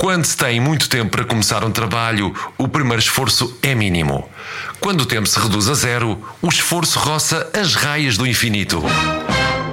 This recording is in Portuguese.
Quando se tem muito tempo para começar um trabalho, o primeiro esforço é mínimo. Quando o tempo se reduz a zero, o esforço roça as raias do infinito.